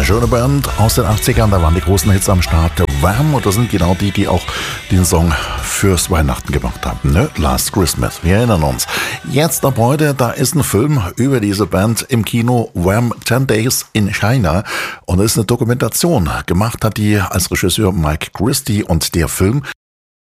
Schöne Band aus den 80ern, da waren die großen Hits am Start. Wham! Und das sind genau die auch den Song fürs Weihnachten gemacht haben, ne? Last Christmas, wir erinnern uns. Jetzt ab heute, da ist ein Film über diese Band im Kino, Wham! 10 Days in China. Und das ist eine Dokumentation. Gemacht hat die als Regisseur Mike Christie und der Film,